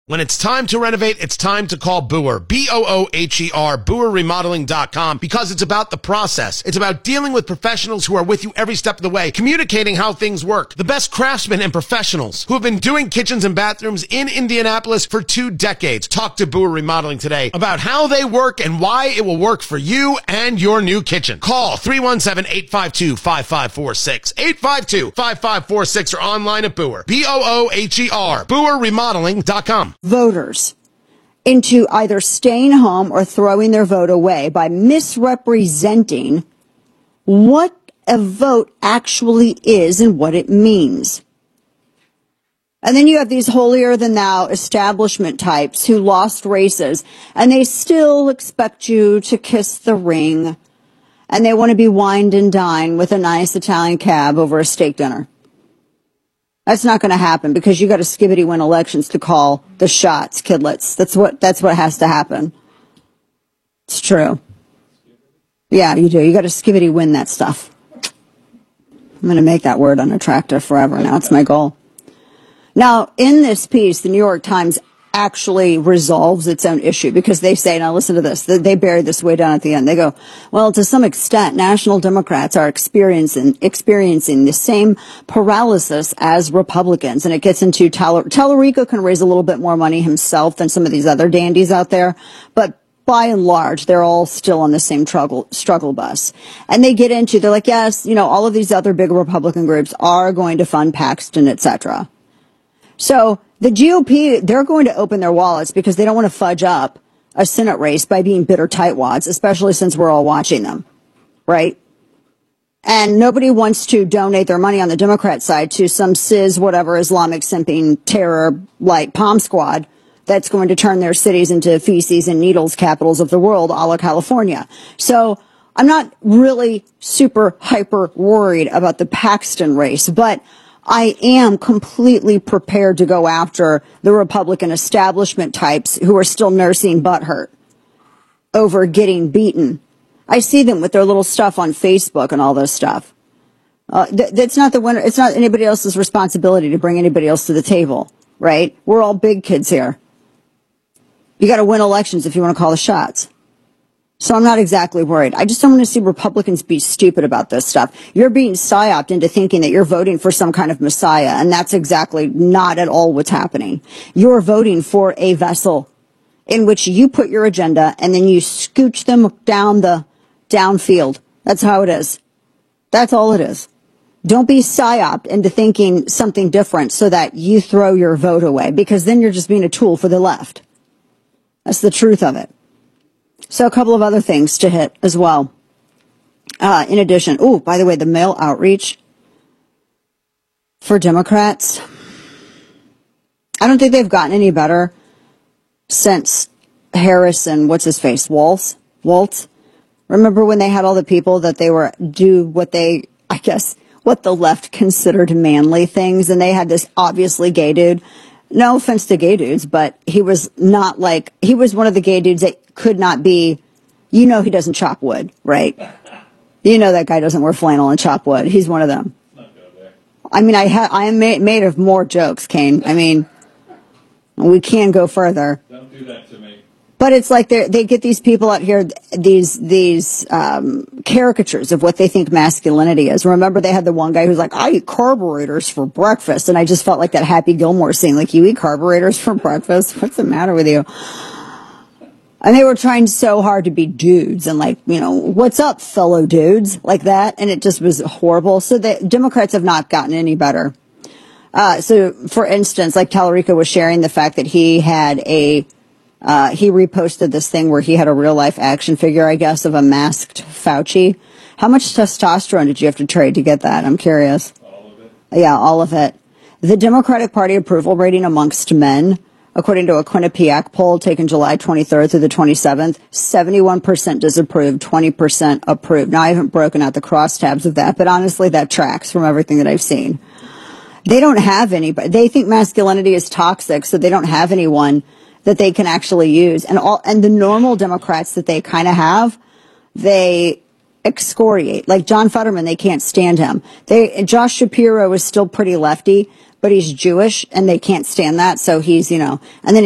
When it's time to renovate, it's time to call Booher, B-O-O-H-E-R, BooherRemodeling.com, because it's about the process. It's about dealing with professionals who are with you every step of the way, communicating how things work. The best craftsmen and professionals who have been doing kitchens and bathrooms in Indianapolis for 2 decades. Talk to Booher Remodeling today about how they work and why it will work for you and your new kitchen. Call 317-852-5546, 852-5546, or online at Booher, B-O-O-H-E-R, BooherRemodeling.com. Voters into either staying home or throwing their vote away by misrepresenting what a vote actually is and what it means. And then you have these holier-than-thou establishment types who lost races, and they still expect you to kiss the ring, and they want to be wined and dined with a nice Italian cab over a steak dinner. That's not going to happen because you got to skibbity win elections to call the shots, kidlets. That's what has to happen. It's true. Yeah, you do. You got to skibbity win that stuff. I'm going to make that word unattractive forever. Now it's my goal. Now, in this piece, the New York Times actually resolves its own issue because they say, now listen to this, they bury this way down at the end. They go, well, to some extent, national Democrats are experiencing the same paralysis as Republicans. And it gets into Tallarico can raise a little bit more money himself than some of these other dandies out there. But by and large, they're all still on the same struggle bus. And they get into, they're like, yes, all of these other big Republican groups are going to fund Paxton, etc. So the GOP, they're going to open their wallets because they don't want to fudge up a Senate race by being bitter tightwads, especially since we're all watching them, right? And nobody wants to donate their money on the Democrat side to some Islamic simping terror like Palm Squad that's going to turn their cities into feces and needles capitals of the world, a la California. So I'm not really super hyper worried about the Paxton race, but I am completely prepared to go after the Republican establishment types who are still nursing butthurt over getting beaten. I see them with their little stuff on Facebook and all this stuff. That's not the winner. It's not anybody else's responsibility to bring anybody else to the table, right? We're all big kids here. You got to win elections if you want to call the shots. So I'm not exactly worried. I just don't want to see Republicans be stupid about this stuff. You're being psyoped into thinking that you're voting for some kind of messiah, and that's exactly not at all what's happening. You're voting for a vessel in which you put your agenda and then you scooch them down the downfield. That's how it is. That's all it is. Don't be psyoped into thinking something different so that you throw your vote away, because then you're just being a tool for the left. That's the truth of it. So a couple of other things to hit as well. In addition, by the way, the mail outreach for Democrats, I don't think they've gotten any better since Harris and what's-his-face, Waltz. Remember when they had all the people that they were do what the left considered manly things, and they had this obviously gay dude. No offense to gay dudes, but he was he was one of the gay dudes that could not be, he doesn't chop wood, right? That guy doesn't wear flannel and chop wood. He's one of them. I mean, I am made of more jokes, Kane. I mean, we can go further. Don't do that to me. But it's like they get these people out here, these caricatures of what they think masculinity is. Remember, they had the one guy who's like, I eat carburetors for breakfast. And I just felt like that Happy Gilmore scene, like, you eat carburetors for breakfast? What's the matter with you? And they were trying so hard to be dudes and what's up, fellow dudes, like that. And it just was horrible. So the Democrats have not gotten any better. So, for instance, like Tallarico was sharing the fact that he had he reposted this thing where he had a real life action figure, I guess, of a masked Fauci. How much testosterone did you have to trade to get that? I'm curious. All of it. Yeah, all of it. The Democratic Party approval rating amongst men, according to a Quinnipiac poll taken July 23rd through the 27th, 71% disapproved, 20% approved. Now, I haven't broken out the crosstabs of that, but honestly, that tracks from everything that I've seen. They don't have anybody. They think masculinity is toxic, so they don't have anyone that they can actually use. And the normal Democrats that they kind of have, they excoriate. Like John Fetterman, they can't stand him. Josh Shapiro is still pretty lefty, but he's Jewish, and they can't stand that. So he's, and then